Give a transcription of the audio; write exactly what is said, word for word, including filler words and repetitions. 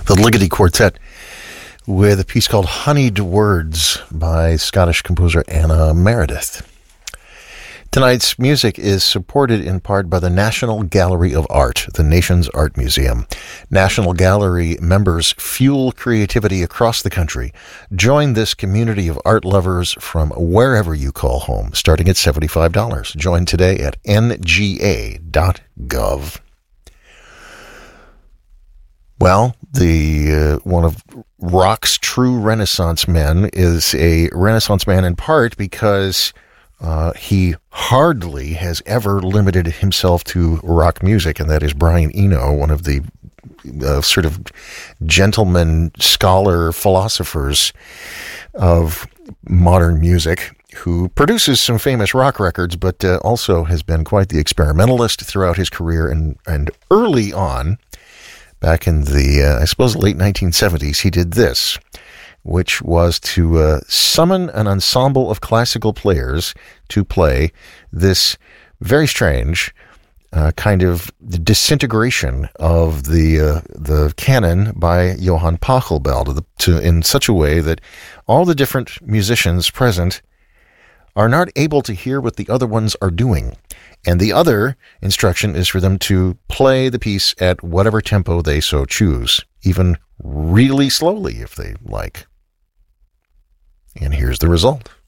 the Ligeti Quartet with a piece called Honeyed Words by Scottish composer Anna Meredith. Tonight's music is supported in part by the National Gallery of Art, the nation's art museum. National Gallery members fuel creativity across the country. Join this community of art lovers from wherever you call home, starting at seventy-five dollars. Join today at N G A dot gov. Well, the uh, one of rock's true Renaissance men is a Renaissance man in part because uh, he hardly has ever limited himself to rock music, and that is Brian Eno, one of the uh, sort of gentleman scholar philosophers of modern music, who produces some famous rock records, but uh, also has been quite the experimentalist throughout his career, and, and early on, back in the, uh, I suppose, late nineteen seventies, he did this, which was to uh, summon an ensemble of classical players to play this very strange uh, kind of disintegration of the uh, the canon by Johann Pachelbel to, the, to in such a way that all the different musicians present are not able to hear what the other ones are doing. And the other instruction is for them to play the piece at whatever tempo they so choose, even really slowly if they like. And here's the result.